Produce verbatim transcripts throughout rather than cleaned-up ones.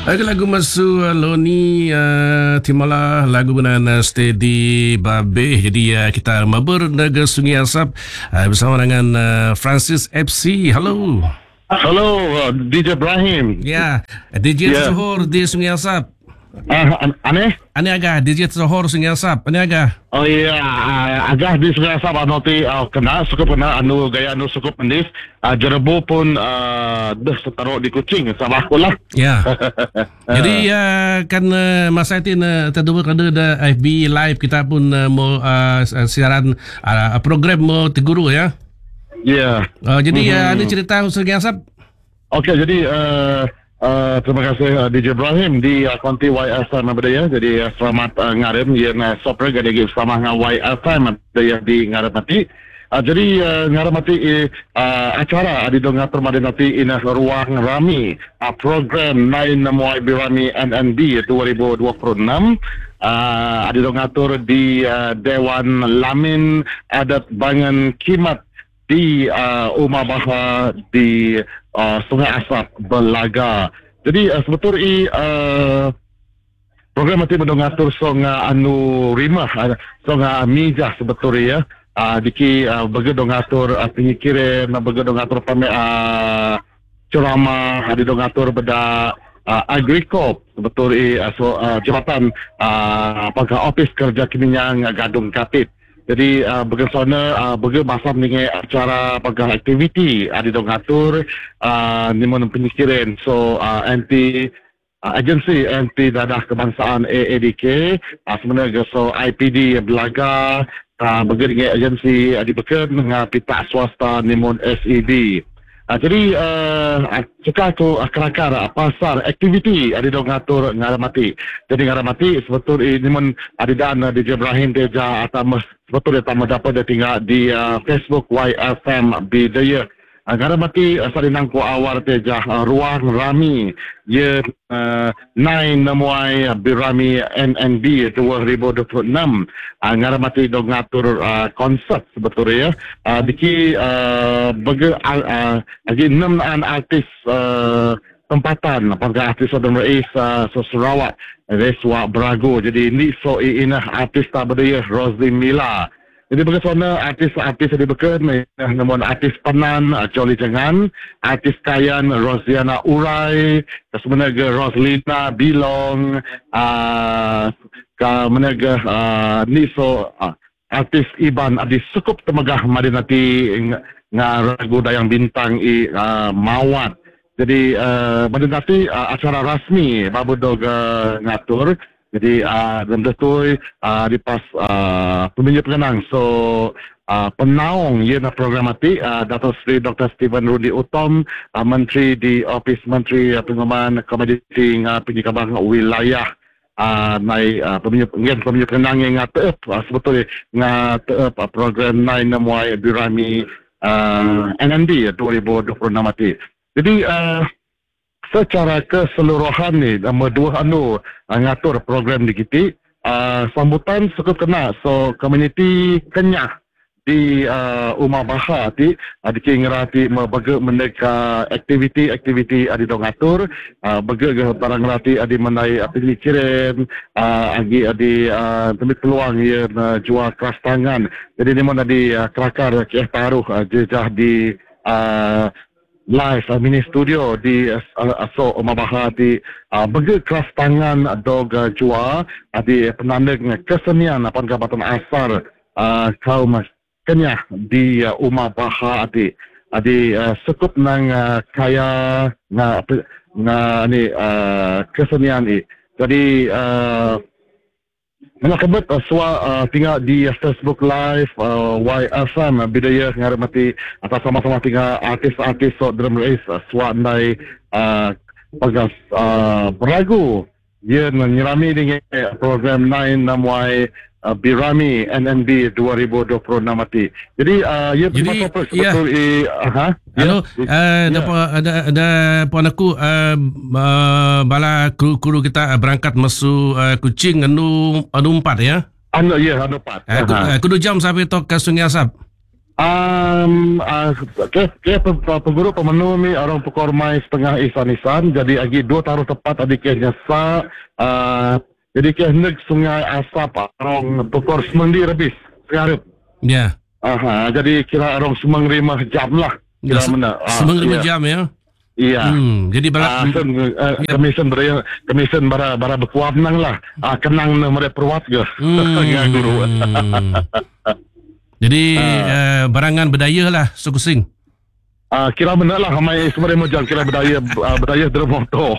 Lagu lagu masu uh, Loni uh, Timala lagu benar steady babe. Jadi uh, kita mabur negara Sungai Asap uh, bersama dengan uh, Francis F C. Halo. Halo, uh, D J Ibrahim. Ya, D J Ya. Tersohor di Sungai Asap. Uh, an- aneh? Ani agak D J Tersohor Sungai Asap. Ani agak. Oh iya, uh, agak di Sungai Asap anu ti uh, kena sukup kena anu gaya anu sukup mendis. Uh, jerebu pun uh, dah setaro di Kucing sama aku lah. Ya. Jadi uh, kan uh, masa itu uh, terdua kada ada F B live kita pun uh, mau uh, siaran uh, program mau teguru ya. Ya. Uh, jadi Mhm. uh, Ani cerita Sungai Asap. Okey, jadi uh, uh, terima kasih uh, D J Ibrahim di uh, konti Y S M Abdaya. Jadi uh, selamat uh, ngarem yang uh, sopra gada give sama dengan Y S M Abdaya di ngarem mati. Uh, jadi uh, ngarem mati uh, acara di dong ngatur madi nanti ina ruang rami uh, program Nine Namuai Birami N N B dua ribu dua puluh enam. Uh, ada dong ngatur di uh, Dewan Lamin Adat Bangan Kimat di uh, Umar Baha di uh, Sungai Asap Belaga. Jadi uh, sebetulnya uh, program nanti mengatur songa anu rimah, uh, songa mijah sebetulnya ya. Uh, diki uh, begitu ngatur uh, penyikiran, begitu ngatur pame uh, ceramah, ada ngatur beda uh, agrikop sebetulnya uh, so, uh, jabatan uh, apakah office kerja kininya gadung kapit. Jadi uh, bagaimana uh, bagaimana masa mengenai acara apakah aktiviti ada dong atur uh, ni mana penyikiran so uh, anti uh, agensi anti dadah kebangsaan A A D K uh, sebenarnya so I P D Belaga uh, bagaimana agensi uh, dibekerja dengan pihak swasta ni mana S E D. Uh, jadi uh, cakap tu uh, kelakar uh, pasar aktiviti ada dong ngatur ngaramati. Jadi ngaramati sebetulnya ini mun ada dan uh, D J Ibrahim Teja atau mas, sebetulnya tak dapat dia tinggal di uh, Facebook Y F M Bidaya. Uh, ngaramati uh, salinang ko awar Teja uh, ruang rami ye uh, Nine Namuai Birami N N B dua ribu dua puluh enam. Uh, ngaramati dong ngatur uh, konsep sebetulnya ya. Uh, diki uh, bagi uh, uh, lagi enam artis uh, tempatan apakah artis Saudara Rais uh, so Sarawak Reswa Brago. Jadi ni so inah artis tabadaya Rosie Mila. Jadi bagaimana artis-artis yang dibekerja namun artis Penan uh, Jolly Jangan, artis Kayan Rosiana Urai, sebenarnya Roslina Bilong, uh, ke menaga uh, ni so uh, artis Iban adi sukup temagah madinati nga ragu dayang bintang i uh, mawat. Jadi uh, madinati uh, acara rasmi babudog uh, ngatur. Jadi uh, dan betul uh, di pas uh, peminjam pengenang so uh, penaung ia na programati uh, Dato' Sri Doktor Stephen Rudy Utom uh, Menteri di Office Menteri uh, Pengembangan Komoditi uh, Penyikabang Wilayah uh, nai uh, peminjam peminjam pengenang yang ngatep uh, sebetulnya ngatep uh, program Nine Namuai Birami uh, N N B dua ribu dua puluh enam mati. Jadi uh, secara keseluruhan ni nama dua anu uh, ngatur program di kita uh, sambutan cukup kena so community Kenyah di uh, Umar Baha ti uh, di ngerati baga meneka aktiviti-aktiviti adi dong ngatur uh, baga barang ngerati adi menai apili kirim uh, agi adi uh, tempat peluang ia uh, jual keras tangan. Jadi ni mana di uh, kelakar K F taruh uh, jejah di uh, live uh, mini studio di uh, so Umabaha di uh, bagi kelas tangan dog uh, jua uh, di penandang kesenian apa Jabatan Asar uh, kaum Kenyah di uh, Umabaha di uh, di uh, sekup nang uh, kaya nga nga ni uh, kesenian ni. Jadi uh, Menakabut uh, swa uh, tinggal di uh, Facebook Live uh, Y F M Bidaya ngaramati atau sama-sama tinggal artis-artis so drum race uh, swa ndai uh, pagas uh, beragu ia menyirami dengan program Nine Namuai uh, Birami N N B dua ribu dua puluh enam mati. Jadi uh, ia Jadi, betul ya. betul i aha. Halo, Ya. ada ada ada puan aku uh, uh, bala kru-kru kita uh, berangkat masuk uh, Kuching anu anu empat ya. Anu ya anu pat. Uh, ku, uh, kudu jam sampai tok ke Sungai Asap. Um, uh, ke, ke pengguru pemenuh mi orang pekormai setengah isan-isan. Jadi agi dua taruh tepat adik kehnya sa. Uh, jadi keh nek sungai asap orang pukor semendi rebis. Sekarang. Ya. Aha, jadi kira orang semang lima jam lah. Kira Se- mana? Semang lima iya. jam ya. Iya. Hmm, jadi balak Ah, sen, uh, Ya. Komisen bara komisen bara bara berkuat nang lah. Ah, kenang na mere perwat ke. Hmm. Ya guru. Jadi uh, barangan berdaya lah Sukusing. Ah, kira benar lah hamai sebenarnya macam kira berdaya uh, berdaya dalam motor.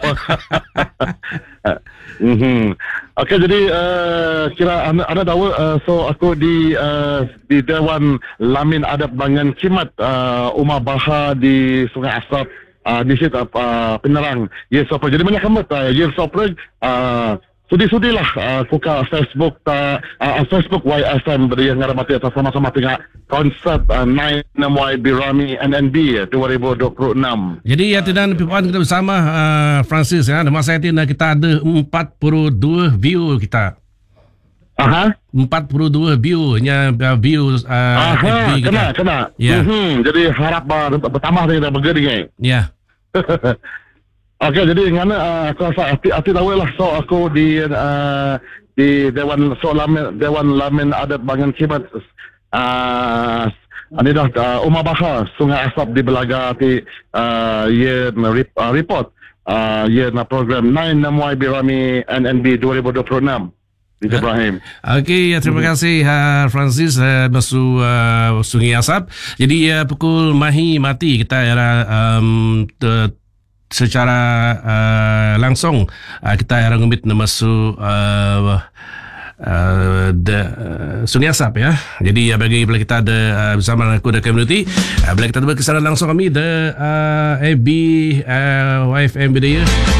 Mhm. Okey, jadi uh, kira anda, anda tahu uh, so aku di uh, di Dewan Lamin Adat Bangan Kimat uh, Umar Baha di Sungai Asap. Uh, di situ uh, penerang Yes Opera. Jadi banyak kamu uh, Yes Opera uh, sudi-sudi lah uh, kuka Facebook uh, uh, Facebook Y S M beri yang ngaramati atas sama-sama tengah konsert uh, nine Y Birami N N B dua ribu dua puluh enam. Jadi ya tidak puan kita bersama uh, Francis ya. Masa itu kita ada empat puluh dua view kita. Aha. empat puluh dua view nya uh, view uh, Aha, F B kita. kena, kena. Ya. Mm-hmm. Jadi harap uh, bertambah kita bergering. Ya. Okey, jadi ngana uh, aku rasa hati hati tahu lah. So aku di uh, di Dewan so Lamin Dewan Lamin Adat Bangan Kimat uh, ini dah uh, Umar Baha Sungai Asap di Belaga ti uh, ye rip, uh, report uh, ye na program nine Y Birami N N B dua ribu dua puluh enam di Ibrahim. Okey, ya, terima kasih uh, Francis uh, Masu uh, Sungai Asap. Jadi uh, pukul mahi mati kita era um, te, secara uh, langsung uh, kita era ngumit nama su uh, uh, de, uh, Sungai Asap ya. Jadi uh, bagi bila kita ada uh, bersama aku dan community, uh, bila kita berkesan langsung kami de uh, A B uh, Y F M Budaya.